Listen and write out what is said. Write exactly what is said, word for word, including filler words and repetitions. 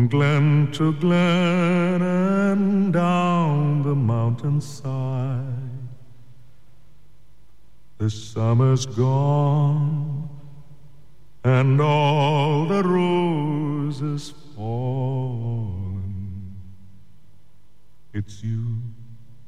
glen to glen and down the mountainside. The summer's gone and all the roses fallen. It's you